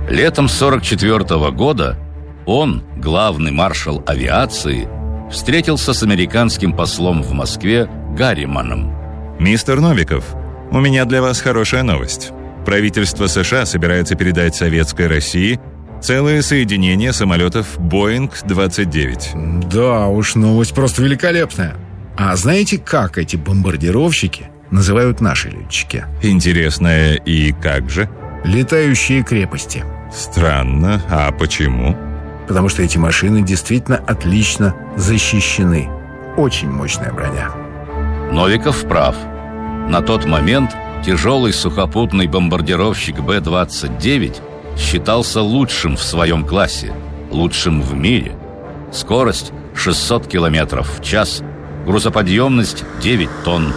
Летом 1944 года он, главный маршал авиации, встретился с американским послом в Москве Гарриманом. «Мистер Новиков, у меня для вас хорошая новость. Правительство США собирается передать Советской России целое соединение самолетов Боинг-29». Да уж, новость просто великолепная. А знаете, как эти бомбардировщики называют наши летчики? Интересно, и как же? Летающие крепости. Странно, а почему? Потому что эти машины действительно отлично защищены. Очень мощная броня. Новиков прав. На тот момент тяжелый сухопутный бомбардировщик Б-29 считался лучшим в своем классе, лучшим в мире. Скорость 600 км в час, грузоподъемность 9 тонн.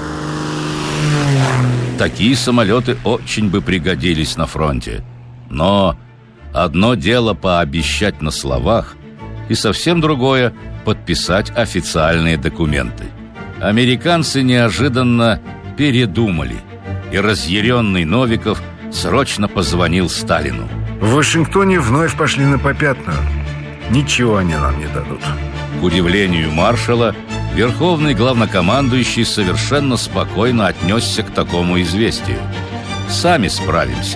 Такие самолеты очень бы пригодились на фронте. Но одно дело пообещать на словах, и совсем другое – подписать официальные документы. Американцы неожиданно передумали, и разъяренный Новиков срочно позвонил Сталину. В Вашингтоне вновь пошли на попятную. Ничего они нам не дадут. К удивлению маршала, верховный главнокомандующий совершенно спокойно отнесся к такому известию. «Сами справимся».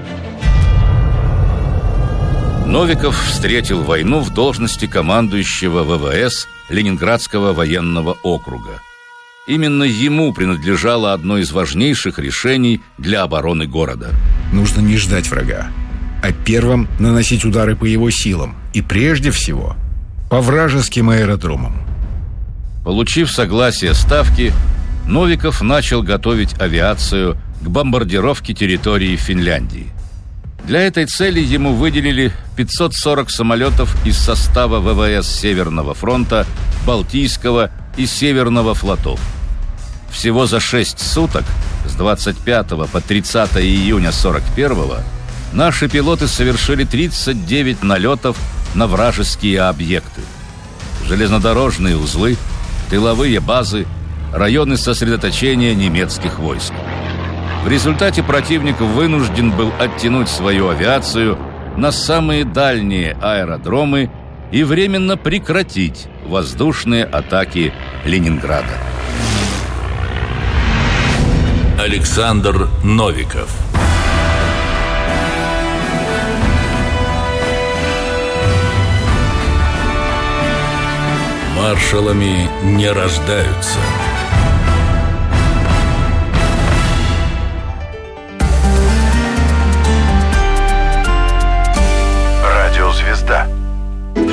Новиков встретил войну в должности командующего ВВС Ленинградского военного округа. Именно ему принадлежало одно из важнейших решений для обороны города. Нужно не ждать врага, а первым наносить удары по его силам. И прежде всего по вражеским аэродромам. Получив согласие Ставки, Новиков начал готовить авиацию к бомбардировке территории Финляндии. Для этой цели ему выделили 540 самолетов из состава ВВС Северного фронта, Балтийского и Северного флотов. Всего за 6 суток, с 25 по 30 июня 41-го, наши пилоты совершили 39 налетов на вражеские объекты. Железнодорожные узлы, тыловые базы, районы сосредоточения немецких войск. В результате противник вынужден был оттянуть свою авиацию на самые дальние аэродромы и временно прекратить воздушные атаки Ленинграда. Александр Новиков. Маршалами не рождаются.